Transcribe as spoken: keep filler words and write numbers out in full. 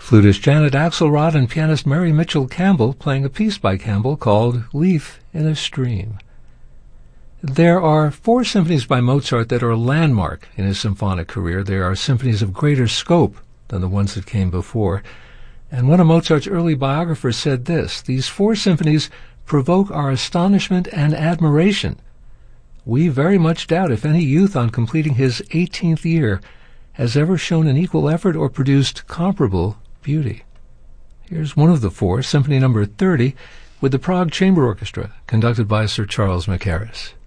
Flutist Janet Axelrod and pianist Mary Mitchell Campbell playing a piece by Campbell called Leaf in a Stream. There are four symphonies by Mozart that are a landmark in his symphonic career. They are symphonies of greater scope than the ones that came before. And one of Mozart's early biographers said this: "These four symphonies provoke our astonishment and admiration. We very much doubt if any youth on completing his eighteenth year has ever shown an equal effort or produced comparable beauty." Here's one of the four, Symphony Number thirty, with the Prague Chamber Orchestra, conducted by Sir Charles Mackerras.